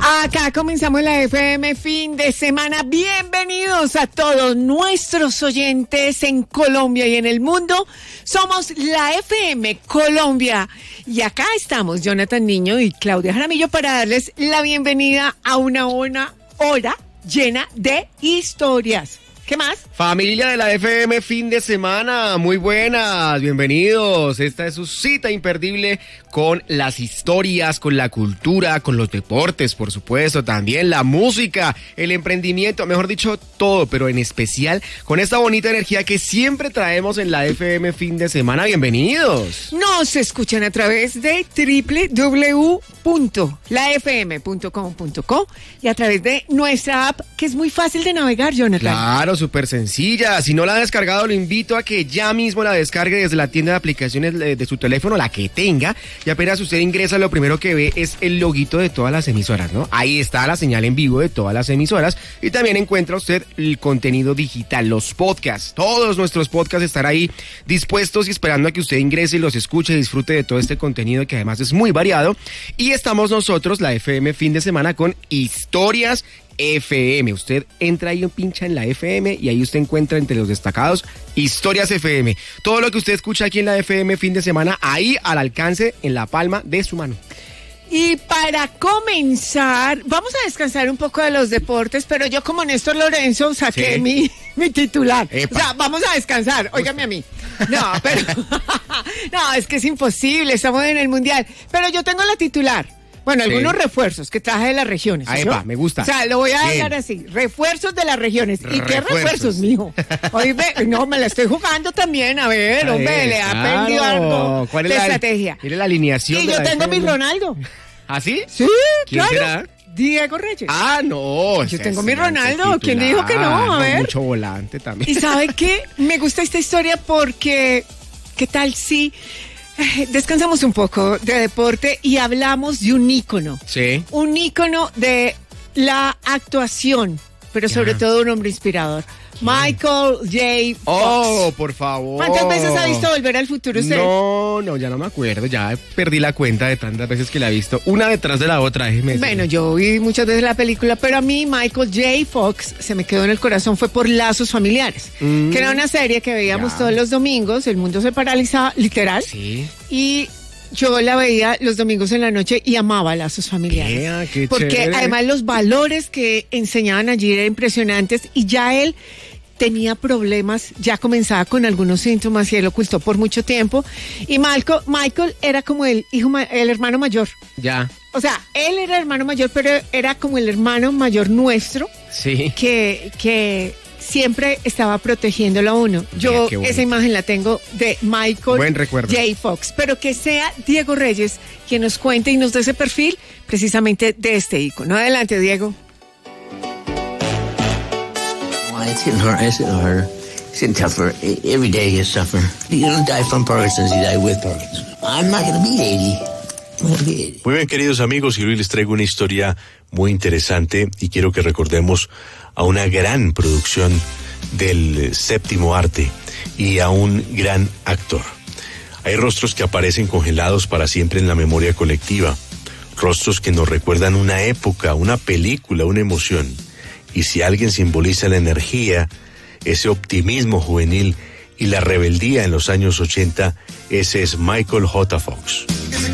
Acá comenzamos la FM fin de semana. Bienvenidos a todos nuestros oyentes en Colombia y en el mundo. Somos la FM Colombia. Y acá estamos Jonathan Niño y Claudia Jaramillo para darles la bienvenida a una hora llena de historias. ¿Qué más? Familia de la FM fin de semana, muy buenas, bienvenidos. Esta es su cita imperdible con las historias, con la cultura, con los deportes, por supuesto, también la música, el emprendimiento, mejor dicho, todo, pero en especial con esta bonita energía que siempre traemos en la FM fin de semana. Bienvenidos. Nos escuchan a través de www.lafm.com.co y a través de nuestra app, que es muy fácil de navegar, Jonathan. Claro, súper sencilla. Si no la ha descargado, lo invito a que ya mismo la descargue desde la tienda de aplicaciones de su teléfono, la que tenga, y apenas usted ingresa, lo primero que ve es el loguito de todas las emisoras, ¿no? Ahí está la señal en vivo de todas las emisoras y también encuentra usted el contenido digital, los podcasts. Todos nuestros podcasts estarán ahí dispuestos y esperando a que usted ingrese y los escuche y disfrute de todo este contenido que además es muy variado. Y estamos nosotros, la FM fin de semana, con historias FM. Usted entra ahí, pincha en la FM y ahí usted encuentra entre los destacados Historias FM. Todo lo que usted escucha aquí en la FM fin de semana, ahí al alcance, en la palma de su mano. Y para comenzar, vamos a descansar un poco de los deportes, pero yo como Néstor Lorenzo saqué mi titular. Epa. O sea, vamos a descansar, óigame a mí. No, pero no, es que es imposible, estamos en el Mundial. Pero yo tengo la titular. Bueno, algunos refuerzos que traje de las regiones. Ah, epa, me gusta. O sea, lo voy a dejar así. Refuerzos de las regiones. ¿Y qué refuerzos, mijo? Oye, no, me la estoy jugando también. A ver, hombre, le ha aprendido algo ¿Cuál es de la estrategia? Mire la alineación. Y yo tengo mi Ronaldo. ¿Ah, sí? Sí, ¿Quién claro. será? Diego Reyes. Ah, no. Yo tengo mi Ronaldo. ¿Quién dijo que no? A ver. Mucho volante también. ¿Y sabe qué? Me gusta esta historia porque, ¿qué tal si descansamos un poco de deporte y hablamos de un ícono? Sí. Un ícono de la actuación, pero sobre todo un hombre inspirador. Michael J. Fox. Oh, por favor. ¿Cuántas veces ha visto Volver al Futuro usted? No, ya no me acuerdo. Ya perdí la cuenta de tantas veces que la he visto. Una detrás de la otra, déjeme decir. Bueno, yo vi muchas veces la película, pero a mí Michael J. Fox se me quedó en el corazón fue por Lazos Familiares, que era una serie que veíamos todos los domingos. El mundo se paralizaba, literal. Sí. Y yo la veía los domingos en la noche y amaba Lazos Familiares. Qué porque chévere. además los valores que enseñaban allí eran impresionantes y ya él tenía problemas, ya comenzaba con algunos síntomas y él ocultó por mucho tiempo. Y Michael era como el hermano mayor. Ya. O sea, él era el hermano mayor, pero era como el hermano mayor nuestro. Sí. Que siempre estaba protegiéndolo a uno. Yo esa imagen la tengo de Michael Buen recuerdo. J. Fox, pero que sea Diego Reyes quien nos cuente y nos dé ese perfil precisamente de este ícono. Adelante, Diego. It's getting harder. It's getting harder. It's getting tougher. Every day gets tougher. You don't die from Parkinson's, you die with Parkinson's. I'm not going to be 80. I'm going to be 80. Muy bien, queridos amigos, y hoy les traigo una historia muy interesante y quiero que recordemos a una gran producción del séptimo arte y a un gran actor. Hay rostros que aparecen congelados para siempre en la memoria colectiva, rostros que nos recuerdan una época, una película, una emoción. Y si alguien simboliza la energía, ese optimismo juvenil y la rebeldía en los años 80, ese es Michael J. Fox.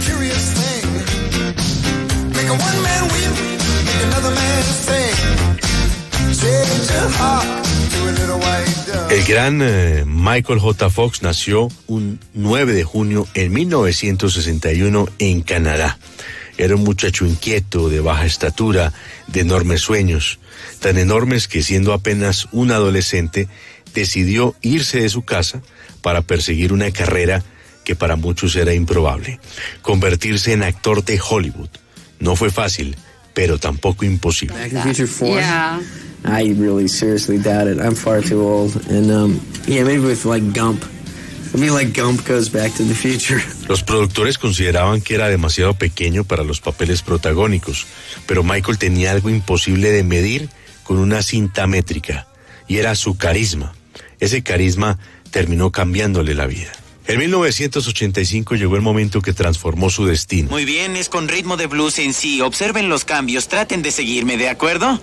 El gran Michael J. Fox nació un 9 de junio en 1961 en Canadá. Era un muchacho inquieto, de baja estatura, de enormes sueños, tan enormes que siendo apenas un adolescente decidió irse de su casa para perseguir una carrera que para muchos era improbable, convertirse en actor de Hollywood. No fue fácil, pero tampoco imposible. Back to the Future 4? Yeah. I really seriously doubt it. I'm far too old. And maybe with like Gump. I mean, like Gump goes back to the future. Los productores consideraban que era demasiado pequeño para los papeles protagónicos, pero Michael tenía algo imposible de medir con una cinta métrica, y era su carisma. Ese carisma terminó cambiándole la vida. En 1985 llegó el momento que transformó su destino. Muy bien, es con ritmo de blues en sí. Observen los cambios, traten de seguirme, ¿de acuerdo?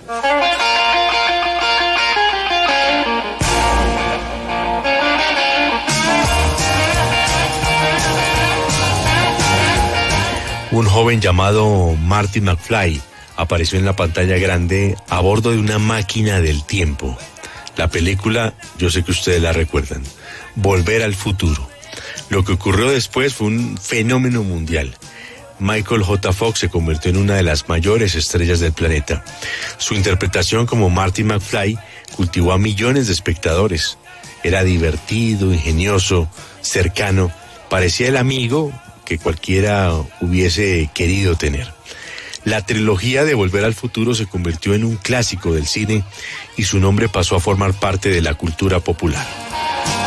Un joven llamado Marty McFly apareció en la pantalla grande a bordo de una máquina del tiempo. La película, yo sé que ustedes la recuerdan, Volver al Futuro. Lo que ocurrió después fue un fenómeno mundial. Michael J. Fox se convirtió en una de las mayores estrellas del planeta. Su interpretación como Marty McFly cultivó a millones de espectadores. Era divertido, ingenioso, cercano, parecía el amigo que cualquiera hubiese querido tener. La trilogía de Volver al Futuro se convirtió en un clásico del cine y su nombre pasó a formar parte de la cultura popular.